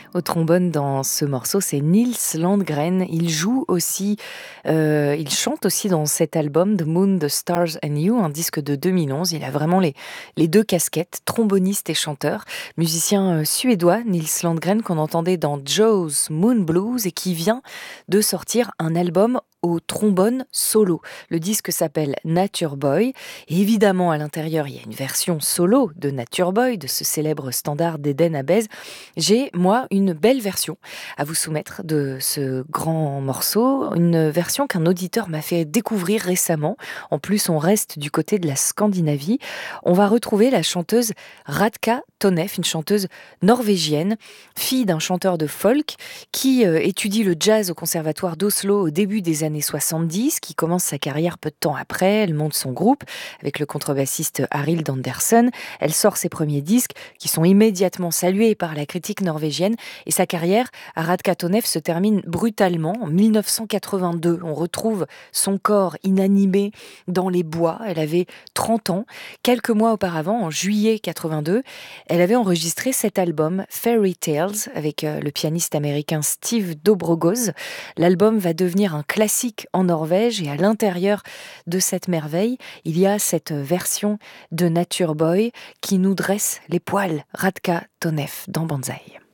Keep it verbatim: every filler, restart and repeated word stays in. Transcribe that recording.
Au trombone dans ce morceau, c'est Nils Landgren. Il joue aussi, heu, il chante aussi dans cet album The Moon, The Stars and You, un disque de deux mille onze. Il a vraiment les les deux casquettes, tromboniste et chanteur. Musicien, heu, suédois, Nils Landgren, qu'on entendait dans Joe's Moon Blues et qui vient de sortir un album au trombone solo. Le disque s'appelle Nature Boy et évidemment à l'intérieur, il y a une version solo de Nature Boy, de ce célèbre standard d'Eden Abez. J'ai, moi, une belle version à vous soumettre de ce grand morceau, une version qu'un auditeur m'a fait découvrir récemment. En plus, on reste du côté de la Scandinavie. On va retrouver la chanteuse Radka Tonef, une chanteuse norvégienne, fille d'un chanteur de folk qui euh, étudie le jazz au conservatoire d'Oslo au début des années soixante-dix, qui commence sa carrière peu de temps après. Elle monte son groupe avec le contrebassiste Arild Andersen. Elle sort ses premiers disques qui sont immédiatement salués par la critique norvégienne et sa carrière à Radka Tonef se termine brutalement en mille neuf cent quatre-vingt-deux. On retrouve son corps inanimé dans les bois. Elle avait trente ans. Quelques mois auparavant, en juillet quatre-vingt-deux, elle avait enregistré cet album Fairy Tales avec euh, le pianiste américain Steve Dobrogoz. L'album va devenir un classique en Norvège et à l'intérieur de cette merveille, il y a cette version de Nature Boy qui nous dresse les poils, Radka Tonef dans Banzai.